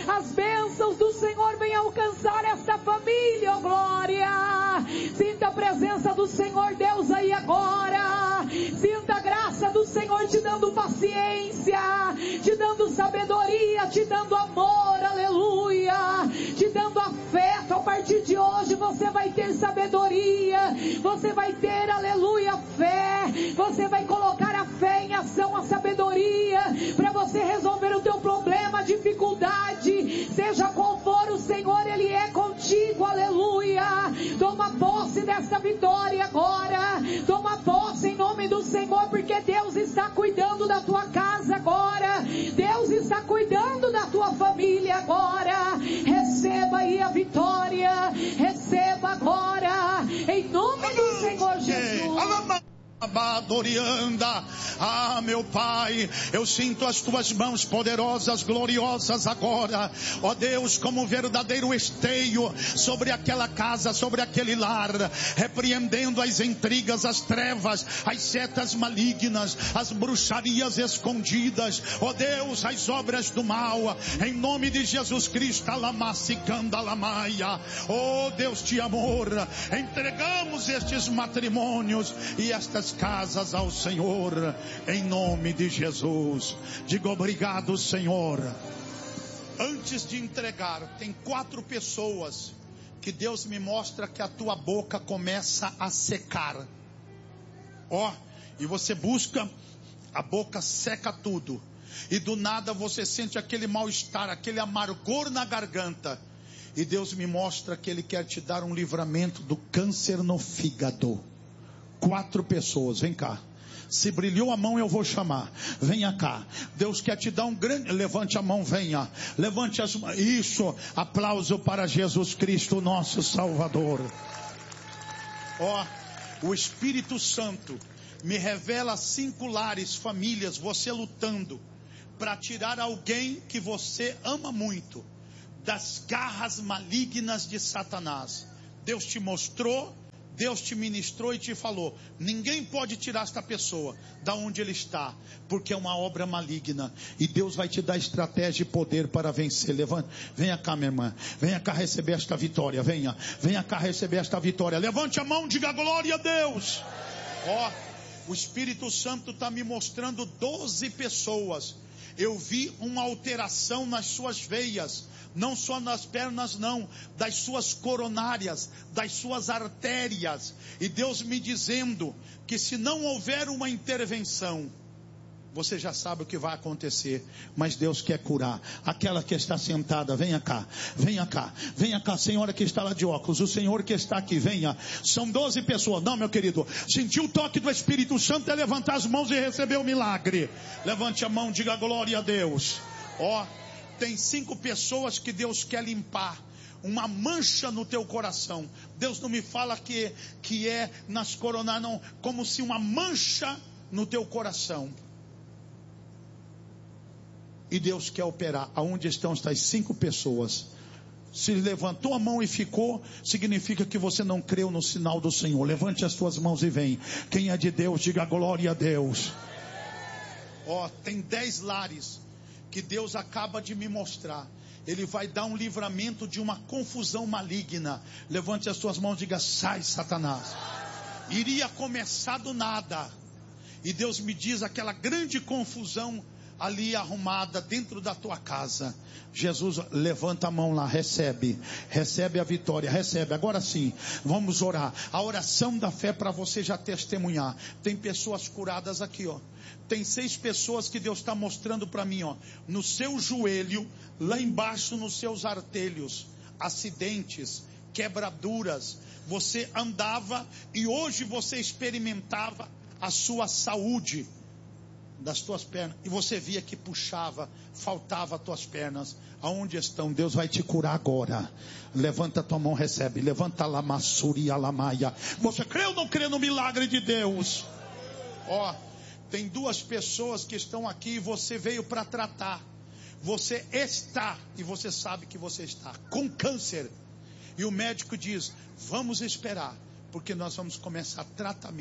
As bênçãos do Senhor venham alcançar esta família, oh glória. Sinta a presença do Senhor Deus aí agora. Sinta a graça do Senhor te dando paciência, te dando sabedoria, te dando amor, aleluia, te dando afeto. A partir de hoje você vai ter sabedoria, você vai ter, aleluia, fé. Você vai colocar a fé em ação, a sabedoria, para você resolver o teu problema, a dificuldade, seja qual for, o Senhor, Ele é contigo, aleluia. Toma posse desta vitória agora, toma posse em nome do Senhor, porque Deus está cuidando da tua casa agora, Deus está cuidando da tua família agora. Receba aí a vitória, receba agora, em nome do Senhor Jesus. Ah, meu Pai, eu sinto as tuas mãos poderosas, gloriosas agora, ó Deus, como verdadeiro esteio sobre aquela casa, sobre aquele lar, repreendendo as intrigas, as trevas, as setas malignas, as bruxarias escondidas, ó Deus, as obras do mal, em nome de Jesus Cristo. Oh Deus de amor, entregamos estes matrimônios e estas casas ao Senhor, em nome de Jesus. Diga obrigado, Senhor. Antes de entregar, tem 4 pessoas que Deus me mostra que a tua boca começa a secar. Ó, e você busca, a boca seca tudo, e do nada você sente aquele mal-estar, aquele amargor na garganta, e Deus me mostra que Ele quer te dar um livramento do câncer no fígado. 4 pessoas, vem cá. Se brilhou a mão, eu vou chamar. Venha cá. Deus quer te dar um grande... Levante a mão, venha. Levante as mãos. Isso. Aplauso para Jesus Cristo, nosso Salvador. Ó, o Espírito Santo me revela 5 lares, famílias, você lutando para tirar alguém que você ama muito das garras malignas de Satanás. Deus te mostrou, Deus te ministrou e te falou: ninguém pode tirar esta pessoa da onde ele está, porque é uma obra maligna, e Deus vai te dar estratégia e poder para vencer. Levante, venha cá, minha irmã, venha cá receber esta vitória, venha cá receber esta vitória. Levante a mão, diga glória a Deus. Ó, o Espírito Santo está me mostrando 12 pessoas. Eu vi uma alteração nas suas veias, não só nas pernas não, das suas coronárias, das suas artérias, e Deus me dizendo que se não houver uma intervenção, você já sabe o que vai acontecer, mas Deus quer curar. Aquela que está sentada, venha cá, senhora que está lá de óculos, o Senhor que está aqui, venha. São 12 pessoas, não, meu querido, sentiu o toque do Espírito Santo, é levantar as mãos e receber o milagre. Levante a mão, diga glória a Deus. Ó, tem 5 pessoas que Deus quer limpar uma mancha no teu coração. Deus não me fala que é nas coronárias, não, como se uma mancha no teu coração. E Deus quer operar. Aonde estão estas 5 pessoas? Se levantou a mão e ficou, significa que você não creu no sinal do Senhor. Levante as suas mãos e vem. Quem é de Deus, diga glória a Deus. Ó, tem 10 lares que Deus acaba de me mostrar. Ele vai dar um livramento de uma confusão maligna. Levante as suas mãos e diga: sai, Satanás. Iria começar do nada, e Deus me diz aquela grande confusão ali arrumada dentro da tua casa. Jesus, levanta a mão lá, recebe a vitória, recebe. Agora sim, vamos orar. A oração da fé para você já testemunhar. Tem pessoas curadas aqui, ó. Tem 6 pessoas que Deus está mostrando para mim, ó. No seu joelho, lá embaixo nos seus artelhos, acidentes, quebraduras. Você andava e hoje você experimentava a sua saúde das tuas pernas, e você via que puxava, faltava as tuas pernas. Aonde estão? Deus vai te curar agora. Levanta a tua mão, recebe. Levanta a lamassuri, a lamaia. Você crê ou não crê no milagre de Deus? Ó, tem 2 pessoas que estão aqui e você veio para tratar. Você está, e você sabe que você está com câncer, e o médico diz: vamos esperar, porque nós vamos começar tratamento.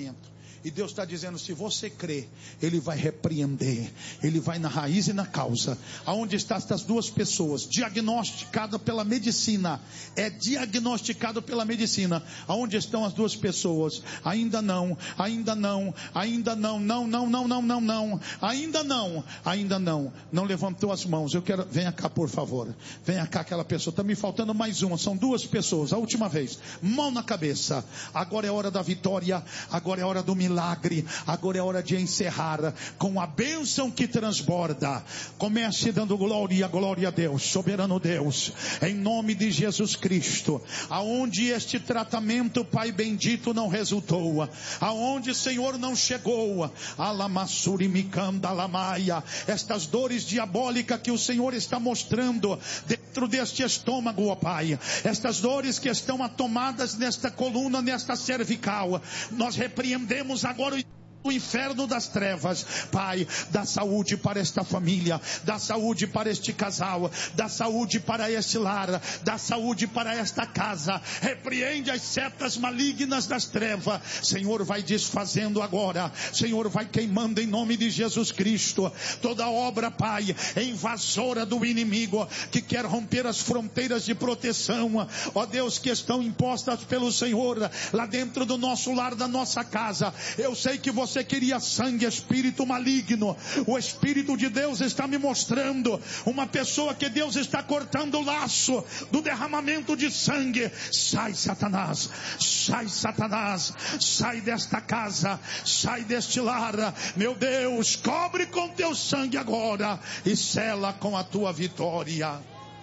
E Deus está dizendo, se você crê, Ele vai repreender, Ele vai na raiz e na causa. Aonde estão estas duas pessoas? Diagnosticado pela medicina. É diagnosticado pela medicina. Aonde estão as duas pessoas? Ainda não, ainda não, ainda não, não, não, não, não, não, não, ainda não, ainda não. Não levantou as mãos. Eu quero, venha cá por favor. Venha cá aquela pessoa. Está me faltando mais uma. São duas pessoas. A última vez. Mão na cabeça. Agora é hora da vitória. Agora é hora do milagre. Agora é hora de encerrar com a bênção que transborda. Comece dando glória, glória a Deus, soberano Deus, em nome de Jesus Cristo. Aonde este tratamento, Pai bendito, não resultou, aonde, Senhor, não chegou, alamassuri mikanda alamaia, estas dores diabólicas que o Senhor está mostrando dentro deste estômago, ó Pai, estas dores que estão atomadas nesta coluna, nesta cervical, nós repreendemos agora o inferno das trevas. Pai, dá saúde para esta família, dá saúde para este casal, dá saúde para este lar, dá saúde para esta casa. Repreende as setas malignas das trevas. Senhor, vai desfazendo agora, Senhor, vai queimando em nome de Jesus Cristo toda obra, Pai, invasora do inimigo que quer romper as fronteiras de proteção, ó Deus, que estão impostas pelo Senhor lá dentro do nosso lar, da nossa casa. Eu sei que você queria sangue, espírito maligno. O Espírito de Deus está me mostrando uma pessoa que Deus está cortando o laço do derramamento de sangue. Sai, Satanás, sai, Satanás, sai desta casa, sai deste lar, meu Deus, cobre com teu sangue agora e sela com a tua vitória.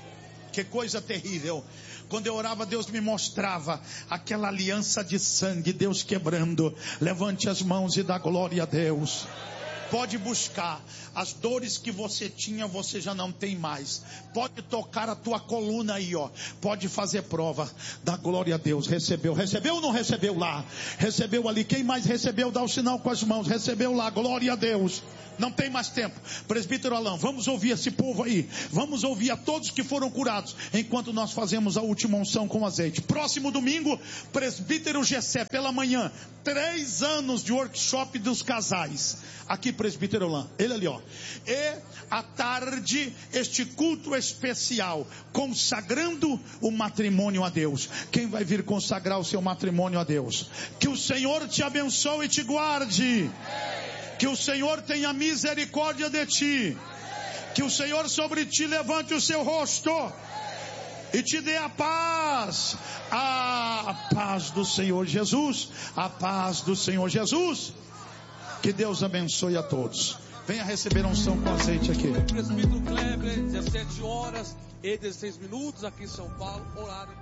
Que coisa terrível. Quando eu orava, Deus me mostrava aquela aliança de sangue, Deus quebrando. Levante as mãos e dá glória a Deus. Pode buscar. As dores que você tinha, você já não tem mais. Pode tocar a tua coluna aí, ó. Pode fazer prova. Dá glória a Deus. Recebeu. Recebeu ou não recebeu lá? Recebeu ali. Quem mais recebeu? Dá o sinal com as mãos. Recebeu lá. Glória a Deus. Não tem mais tempo. Presbítero Alain, vamos ouvir esse povo aí. Vamos ouvir a todos que foram curados, enquanto nós fazemos a última unção com azeite. Próximo domingo, presbítero Gessé, pela manhã, 3 anos de workshop dos casais. Aqui, presbítero Alain, ele ali, ó. E à tarde, este culto especial, consagrando o matrimônio a Deus. Quem vai vir consagrar o seu matrimônio a Deus? Que o Senhor te abençoe e te guarde. Que o Senhor tenha misericórdia de ti. Que o Senhor sobre ti levante o seu rosto e te dê a paz. A paz do Senhor Jesus. A paz do Senhor Jesus. Que Deus abençoe a todos. Venha receber a unção com azeite aqui. Presbítero Kleber, 17 horas e 16 minutos aqui em São Paulo. Horário.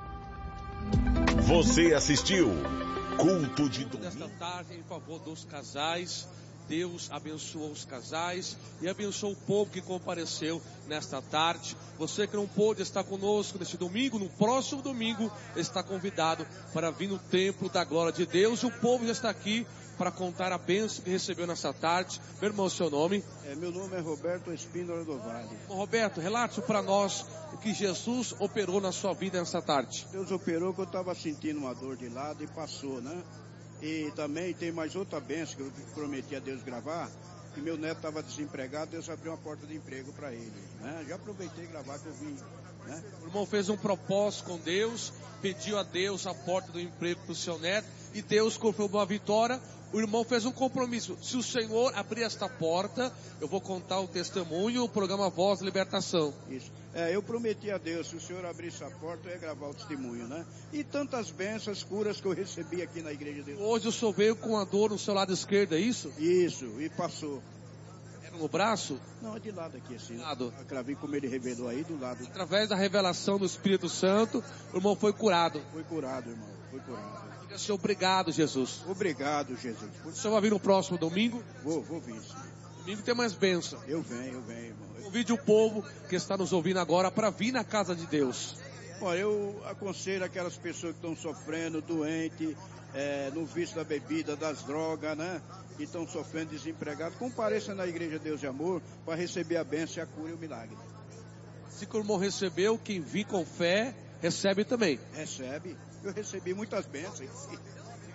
Você assistiu Culto de Domingo. Nesta tarde, em favor dos casais. Deus abençoou os casais e abençoou o povo que compareceu nesta tarde. Você que não pôde estar conosco neste domingo, no próximo domingo, está convidado para vir no templo da glória de Deus. E o povo já está aqui para contar a bênção que recebeu nessa tarde. Meu irmão, seu nome? Meu nome é Roberto Espíndola do Vale. Roberto, relate para nós o que Jesus operou na sua vida nessa tarde. Deus operou que eu estava sentindo uma dor de lado e passou, né? E também tem mais outra bênção que eu prometi a Deus gravar, que meu neto estava desempregado, Deus abriu uma porta de emprego para ele, né? Já aproveitei gravar que eu vim, né? O irmão fez um propósito com Deus, pediu a Deus a porta do emprego para o seu neto, e Deus confirmou a vitória. O irmão fez um compromisso: se o Senhor abrir esta porta, eu vou contar o testemunho, o programa Voz de Libertação. Isso. Eu prometi a Deus, se o Senhor abrisse a porta, eu ia gravar o testemunho, né? E tantas bênçãos, curas que eu recebi aqui na igreja de Deus. Hoje o senhor veio com a dor no seu lado esquerdo, é isso? Isso, e passou. Era no braço? Não, é de lado aqui, assim. Do lado. A cravinha, como ele revelou aí, do lado. Através da revelação do Espírito Santo, o irmão foi curado. Foi curado, irmão, foi curado. Diga, Senhor, obrigado, Jesus. Obrigado, Jesus. O senhor vai vir no próximo domingo? Vou vir, sim. Domingo tem mais bênção. Eu venho, irmão. Convide o povo que está nos ouvindo agora para vir na casa de Deus. Olha, eu aconselho aquelas pessoas que estão sofrendo, doentes, no vício da bebida, das drogas, né? Que estão sofrendo, desempregados. Compareça na Igreja Deus de Amor para receber a bênção, a cura e o milagre. Se o irmão recebeu, quem vir com fé, recebe também. Recebe. Eu recebi muitas bênçãos. Diga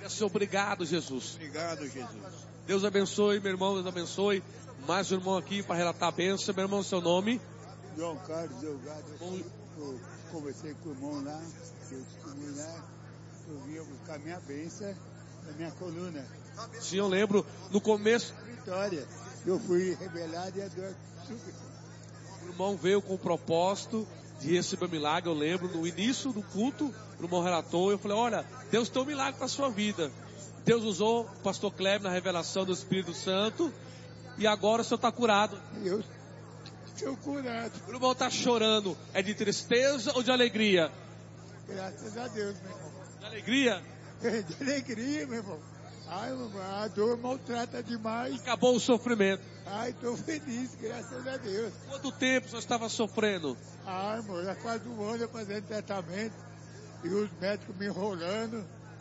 Obrigado, Jesus. Obrigado, Jesus. Deus abençoe, meu irmão, Deus abençoe. Mais um irmão aqui para relatar a bênção. Meu irmão, seu nome? João Carlos Delgado. Eu conversei com o irmão lá, eu descobri lá, eu vinha buscar minha bênção na minha coluna. Sim, eu lembro, no começo, Vitória, eu fui rebelado e a dor subiu. o irmão veio com o propósito de receber o milagre. Eu lembro, no início do culto, o irmão relatou, eu falei, olha, Deus tem um milagre para a sua vida. Deus usou o pastor Kleber na revelação do Espírito Santo, e agora o senhor está curado. Eu estou curado. O irmão está chorando, é de tristeza ou de alegria? Graças a Deus, meu irmão. De alegria? De alegria, meu irmão. Ai, meu irmão, a dor maltrata demais. Acabou o sofrimento. Ai, estou feliz, graças a Deus. Quanto tempo o senhor estava sofrendo? Ah, irmão, já quase um ano eu fazendo tratamento e os médicos me enrolando.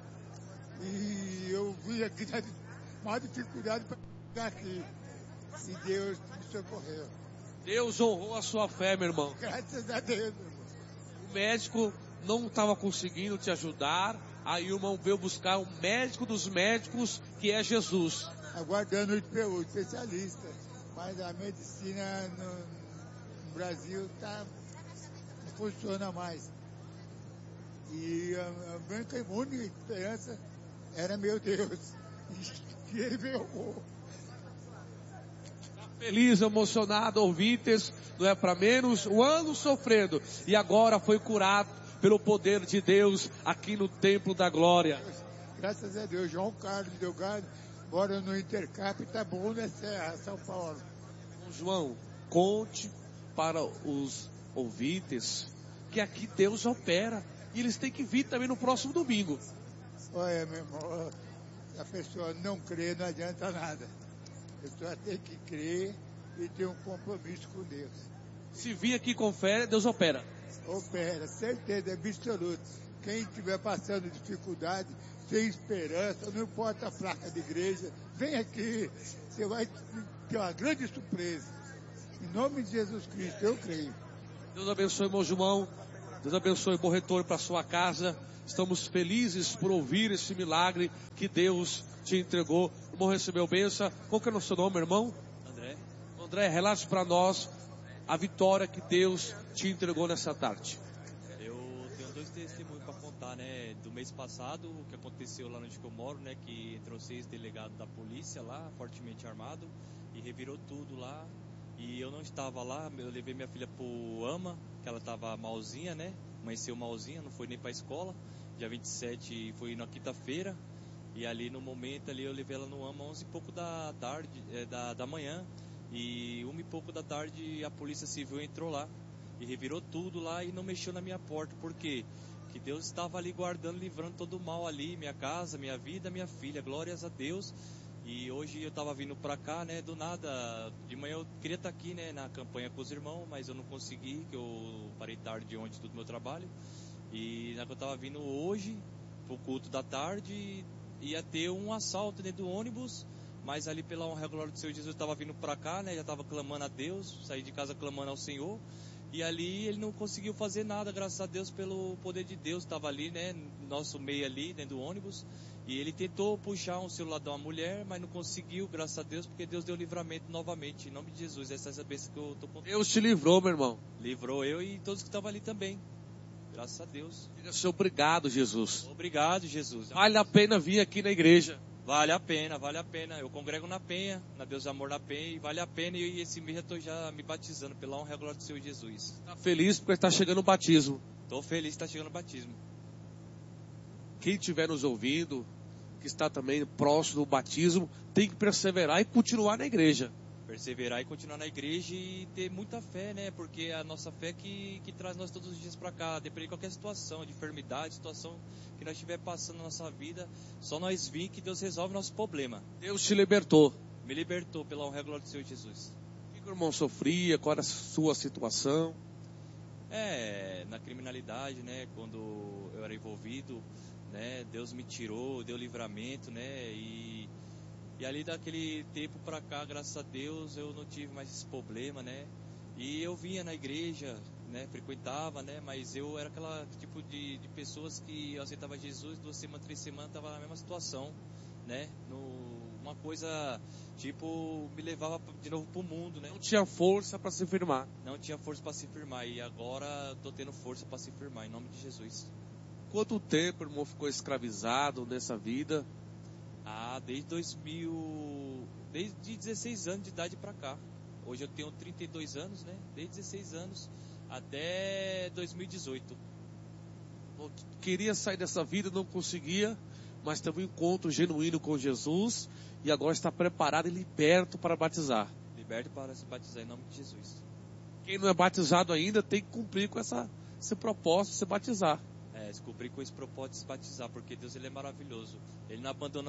E eu vim aqui na maior dificuldade para chegar aqui. E Deus me socorreu. Deus honrou a sua fé, meu irmão. Graças a Deus, meu irmão. O médico não estava conseguindo te ajudar. Aí o irmão veio buscar o médico dos médicos, que é Jesus. Aguardando o especialista. Mas a medicina no Brasil não funciona mais. E a minha única esperança era meu Deus. E ele me honrou. Feliz, emocionado, ouvintes, não é para menos, um ano sofrendo, e agora foi curado pelo poder de Deus aqui no Templo da Glória. Graças a Deus, João Carlos Delgado, mora no Intercap, tá bom nessa São Paulo. João, conte para os ouvintes que aqui Deus opera, e eles têm que vir também no próximo domingo. Olha, meu irmão, se a pessoa não crê, não adianta nada. A pessoa tem que crer e ter um compromisso com Deus. Se vir aqui com fé, Deus opera. Opera, certeza absoluta. Quem estiver passando dificuldade, sem esperança, não importa a placa de igreja, vem aqui, você vai ter uma grande surpresa. Em nome de Jesus Cristo, eu creio. Deus abençoe, irmão João. Deus abençoe, bom retorno para sua casa. Estamos felizes por ouvir esse milagre que Deus te entregou. O irmão recebeu bênção. Qual que é o seu nome, irmão? André. André, relate para nós a vitória que Deus te entregou nessa tarde. Eu tenho 2 testemunhos para contar, né? Do mês passado, o que aconteceu lá onde eu moro, né? Que entrou 6 delegados da polícia lá, fortemente armado, e revirou tudo lá. E eu não estava lá, eu levei minha filha pro AMA, que ela estava malzinha, né? Amanheceu malzinha, não foi nem para a escola. Dia 27 foi na quinta-feira. E ali no momento ali eu levei ela no AMA 11 e pouco da tarde, da manhã. E 1 e pouco da tarde a polícia civil entrou lá e revirou tudo lá e não mexeu na minha porta. Por quê? Que Deus estava ali guardando, livrando todo o mal ali, minha casa, minha vida, minha filha, glórias a Deus. E hoje eu estava vindo para cá, né, do nada, de manhã eu queria estar aqui, né, na campanha com os irmãos, mas eu não consegui, que eu parei tarde ontem do meu trabalho. E na que eu estava vindo hoje, pro culto da tarde, ia ter um assalto dentro do ônibus, mas ali pela honra e glória do Senhor Jesus eu estava vindo para cá, né, já estava clamando a Deus, saí de casa clamando ao Senhor, e ali ele não conseguiu fazer nada, graças a Deus, pelo poder de Deus, estava ali, né, no nosso meio ali, dentro do ônibus, e ele tentou puxar um celular de uma mulher, mas não conseguiu, graças a Deus, porque Deus deu livramento novamente, em nome de Jesus. Essa é a bênção que eu estou contando. Deus te livrou, meu irmão. Livrou eu e todos que estavam ali também, graças a Deus. Diga assim, obrigado, Jesus. Obrigado, Jesus. Vale a pena vir aqui na igreja. Vale a pena, vale a pena. Eu congrego na Penha, na Deus Amor na Penha, e vale a pena. E esse mês eu estou já me batizando pela honra e glória do Senhor Jesus. Está feliz porque está chegando o batismo. Estou feliz que está chegando o batismo. Quem estiver nos ouvindo, que está também próximo do batismo, tem que perseverar e continuar na igreja. Perseverar e continuar na igreja e ter muita fé, né? Porque é a nossa fé que traz nós todos os dias para cá, dependendo de qualquer situação, de enfermidade, situação que nós estiver passando na nossa vida, só nós vir que Deus resolve nosso problema. Deus te libertou. Me libertou pela honra e glória do Senhor Jesus. O que o irmão sofria? Qual era a sua situação? Na criminalidade, né? Quando eu era envolvido, né? Deus me tirou, deu livramento, né? E ali daquele tempo pra cá, graças a Deus, eu não tive mais esse problema, né? E eu vinha na igreja, né, frequentava, né, mas eu era aquela tipo de pessoas que eu aceitava Jesus, 2 semanas, 3 semanas, estava na mesma situação, né, uma coisa, tipo, me levava de novo pro mundo, né. Não tinha força para se firmar. Não tinha força para se firmar, e agora estou tendo força para se firmar, em nome de Jesus. Quanto tempo, irmão, ficou escravizado nessa vida? Desde 16 anos de idade para cá. Hoje eu tenho 32 anos, né? Desde 16 anos até 2018. Queria sair dessa vida, não conseguia, mas teve um encontro genuíno com Jesus e agora está preparado e liberto para batizar. Liberto para se batizar em nome de Jesus. Quem não é batizado ainda tem que cumprir com esse propósito de se batizar. Descobrir com esse propósito de se batizar, porque Deus, ele é maravilhoso. Ele não abandona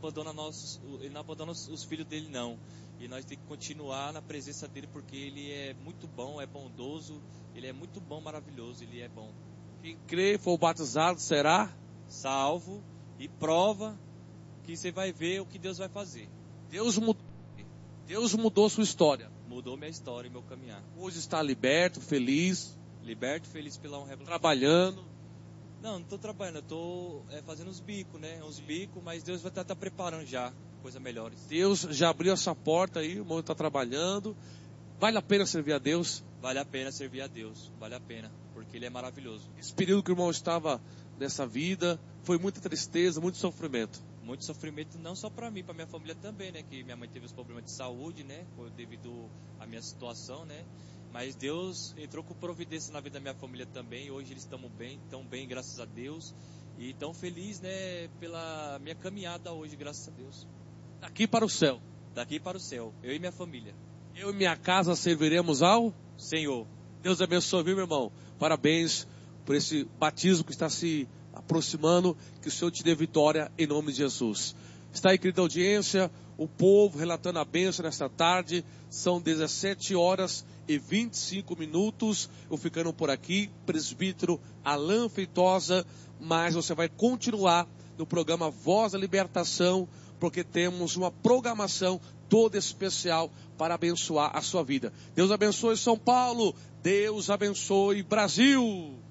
os filhos dele, não. E nós temos que continuar na presença dele, porque ele é muito bom, é bondoso, ele é muito bom, maravilhoso, ele é bom. Quem crê e for batizado será salvo, e prova que você vai ver o que Deus vai fazer. Deus mudou sua história. Mudou minha história e meu caminhar. Hoje está liberto, feliz. Liberto, feliz pela honra. Trabalhando. Não estou trabalhando, eu estou fazendo uns bicos, né? Uns bicos, mas Deus vai estar preparando já coisas melhores. Deus já abriu essa porta aí, o irmão está trabalhando. Vale a pena servir a Deus? Vale a pena servir a Deus, vale a pena, porque Ele é maravilhoso. Esse período que o irmão estava nessa vida, foi muita tristeza, muito sofrimento. Muito sofrimento, não só para mim, para minha família também, né? Que minha mãe teve os problemas de saúde, né? Devido à minha situação, né? Mas Deus entrou com providência na vida da minha família também. Hoje eles estão bem, graças a Deus. E tão feliz, né? Pela minha caminhada hoje, graças a Deus. Daqui para o céu. Daqui para o céu, eu e minha família. Eu e minha casa serviremos ao Senhor. Deus abençoe, viu, meu irmão? Parabéns por esse batismo que está se aproximando. Que o Senhor te dê vitória em nome de Jesus. Está aí, querida audiência, o povo relatando a bênção nesta tarde. São 17h25. Eu ficando por aqui, presbítero Alain Feitosa. Mas você vai continuar no programa Voz da Libertação, porque temos uma programação toda especial para abençoar a sua vida. Deus abençoe São Paulo. Deus abençoe Brasil.